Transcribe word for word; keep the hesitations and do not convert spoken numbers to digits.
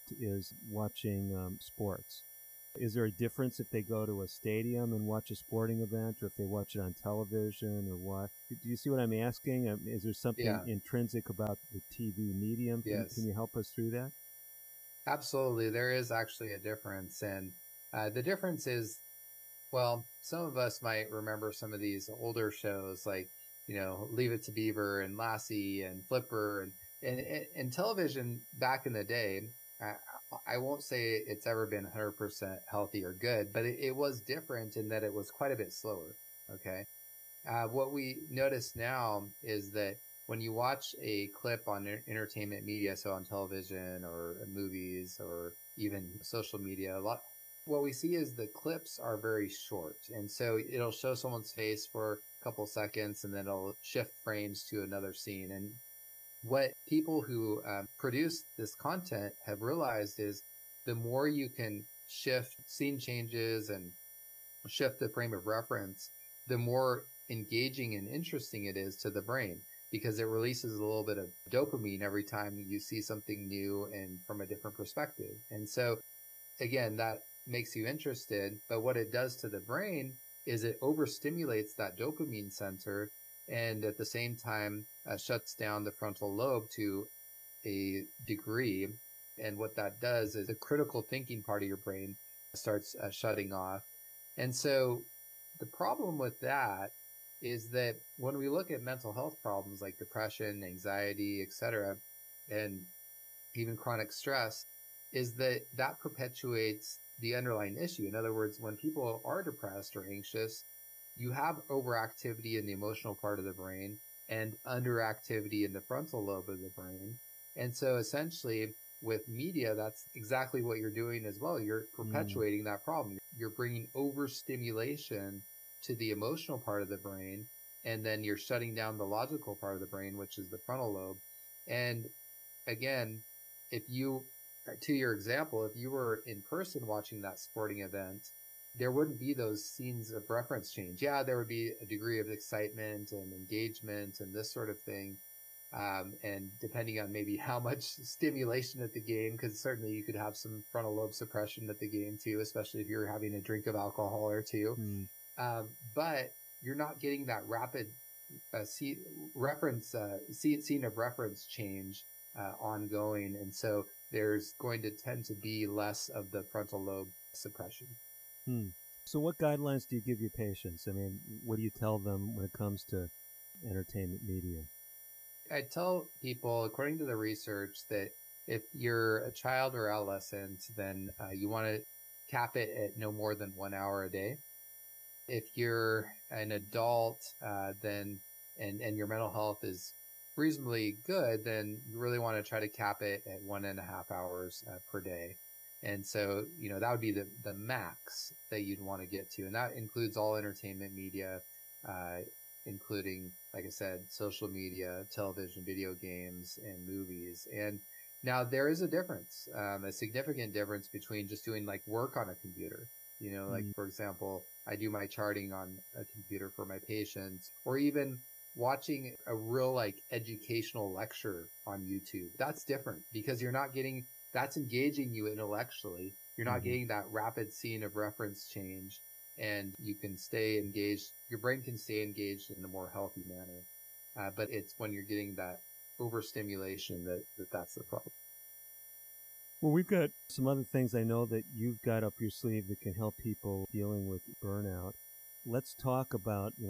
is watching um, sports. Is there a difference if they go to a stadium and watch a sporting event, or if they watch it on television, or what? Do you see what I'm asking? Um, is there something Yeah. intrinsic about the T V medium? Can, Yes. can you help us through that? Absolutely. There is actually a difference. And uh, the difference is, well, some of us might remember some of these older shows like, you know, Leave It to Beaver and Lassie and Flipper and, and, and television back in the day. I, I won't say it's ever been one hundred percent healthy or good, but it, it was different in that it was quite a bit slower. Okay. Uh, what we notice now is that when you watch a clip on entertainment media, so on television or movies or even social media, a lot, what we see is the clips are very short. And so it'll show someone's face for a couple seconds and then it'll shift frames to another scene. And what people who um, produce this content have realized is the more you can shift scene changes and shift the frame of reference, the more engaging and interesting it is to the brain, because it releases a little bit of dopamine every time you see something new and from a different perspective. And so again, that makes you interested, but what it does to the brain is it overstimulates that dopamine center and at the same time uh, shuts down the frontal lobe to a degree. And what that does is the critical thinking part of your brain starts uh, shutting off. And so the problem with that is that when we look at mental health problems like depression, anxiety, et cetera, and even chronic stress, is that that perpetuates the underlying issue. In other words, when people are depressed or anxious, you have overactivity in the emotional part of the brain and underactivity in the frontal lobe of the brain. And so essentially with media, that's exactly what you're doing as well. You're perpetuating mm. that problem. You're bringing overstimulation to the emotional part of the brain, and then you're shutting down the logical part of the brain, which is the frontal lobe. And again, if you, to your example, if you were in person watching that sporting event, there wouldn't be those scenes of reference change. Yeah, there would be a degree of excitement and engagement and this sort of thing. Um, and depending on maybe how much stimulation at the game, because certainly you could have some frontal lobe suppression at the game too, especially if you're having a drink of alcohol or two. Mm. Um, but you're not getting that rapid uh, see, reference, uh, see, scene of reference change uh, ongoing. And so there's going to tend to be less of the frontal lobe suppression. Hmm. So what guidelines do you give your patients? I mean, what do you tell them when it comes to entertainment media? I tell people, according to the research, that if you're a child or adolescent, then uh, you want to cap it at no more than one hour a day. If you're an adult, uh, then and, and your mental health is reasonably good, then you really want to try to cap it at one and a half hours uh, per day. And so, you know, that would be the, the max that you'd want to get to. And that includes all entertainment media, uh, including, like I said, social media, television, video games, and movies. And now there is a difference, um, a significant difference between just doing like work on a computer. You know, like, mm. for example, I do my charting on a computer for my patients, or even watching a real like educational lecture on YouTube. That's different because you're not getting, that's engaging you intellectually. You're not mm-hmm. getting that rapid scene of reference change, and you can stay engaged. Your brain can stay engaged in a more healthy manner. Uh, but it's when you're getting that overstimulation that, that that's the problem. Well, we've got some other things I know that you've got up your sleeve that can help people dealing with burnout. Let's talk about, you know,